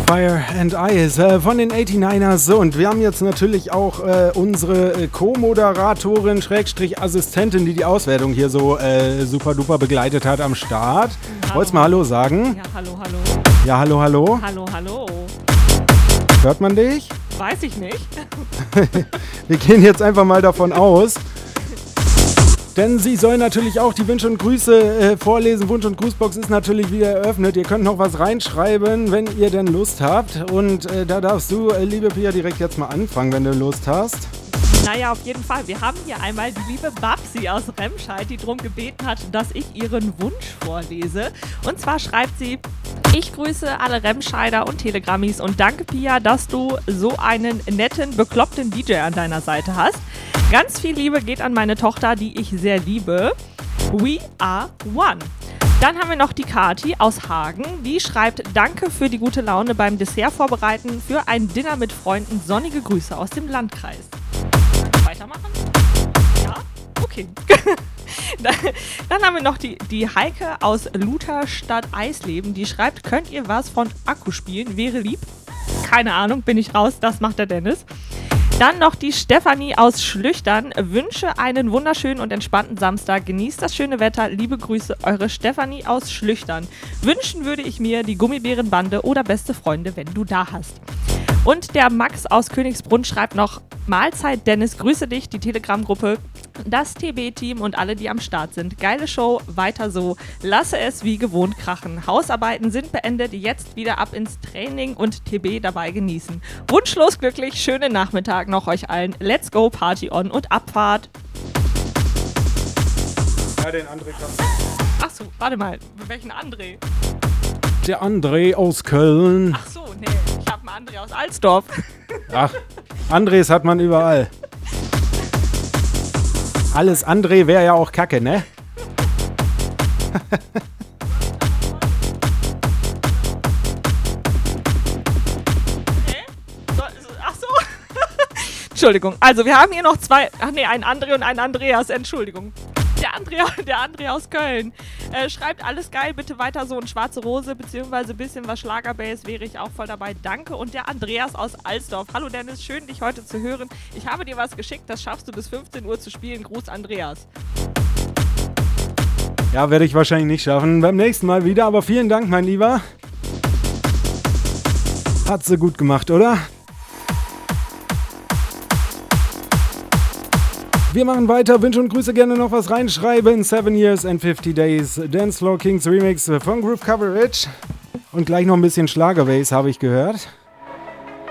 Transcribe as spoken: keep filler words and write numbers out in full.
Fire and Ice äh, von den achtundachtzigers. So, und wir haben jetzt natürlich auch äh, unsere äh, Co-Moderatorin, Schrägstrich Assistentin, die die Auswertung hier so äh, super duper begleitet hat, am Start. Hallo. Wolltest du mal Hallo sagen? Ja, hallo, hallo. Ja, hallo, hallo. Hallo, hallo. Hört man dich? Weiß ich nicht. Wir gehen jetzt einfach mal davon aus. Denn sie soll natürlich auch die Wünsch- und Grüße äh, vorlesen. Wunsch- und Grußbox ist natürlich wieder eröffnet. Ihr könnt noch was reinschreiben, wenn ihr denn Lust habt. Und äh, da darfst du, äh, liebe Pia, direkt jetzt mal anfangen, wenn du Lust hast. Naja, auf jeden Fall. Wir haben hier einmal die liebe Babsi aus Remscheid, die darum gebeten hat, dass ich ihren Wunsch vorlese. Und zwar schreibt sie: Ich grüße alle Remscheider und Telegrammis und danke, Pia, dass du so einen netten, bekloppten D J an deiner Seite hast. Ganz viel Liebe geht an meine Tochter, die ich sehr liebe. We are one. Dann haben wir noch die Kati aus Hagen. Die schreibt: Danke für die gute Laune beim Dessert vorbereiten für ein Dinner mit Freunden. Sonnige Grüße aus dem Landkreis. Weitermachen? Ja? Okay. dann, dann haben wir noch die, die Heike aus Lutherstadt Eisleben. Die schreibt: Könnt ihr was von Akku spielen? Wäre lieb. Keine Ahnung, bin ich raus. Das macht der Dennis. Dann noch die Stefanie aus Schlüchtern. Wünsche einen wunderschönen und entspannten Samstag. Genießt das schöne Wetter. Liebe Grüße, eure Stefanie aus Schlüchtern. Wünschen würde ich mir die Gummibärenbande oder beste Freunde, wenn du da hast. Und der Max aus Königsbrunn schreibt noch: Mahlzeit Dennis, grüße dich, die Telegram-Gruppe, das T B-Team und alle, die am Start sind. Geile Show, weiter so. Lasse es wie gewohnt krachen. Hausarbeiten sind beendet, jetzt wieder ab ins Training und T B dabei genießen. Wunschlos glücklich, schönen Nachmittag noch euch allen. Let's go, Party on und Abfahrt. Ja, den André kannst du. Achso, warte mal, welchen André? Der André aus Köln. Ach so, nee, ich habe einen André aus Alsdorf. Ach, Andres hat man überall. Alles André wäre ja auch Kacke, ne? Ach so. Entschuldigung, also wir haben hier noch zwei, ach nee, einen André und einen Andreas, Entschuldigung. Der André, der André aus Köln äh, schreibt: Alles geil, bitte weiter so, und schwarze Rose, beziehungsweise ein bisschen was Schlagerbass wäre ich auch voll dabei, danke. Und der Andreas aus Alsdorf: Hallo Dennis, schön dich heute zu hören. Ich habe dir was geschickt, das schaffst du bis fünfzehn Uhr zu spielen. Gruß, Andreas. Ja, werde ich wahrscheinlich nicht schaffen. Beim nächsten Mal wieder, aber vielen Dank, mein Lieber. Hat sie gut gemacht, oder? Wir machen weiter. Wünsche und Grüße, gerne noch was reinschreiben. Seven Years and fifty Days. Dancefloor Kings Remix von Groove Coverage. Und gleich noch ein bisschen Schlagerbass, habe ich gehört.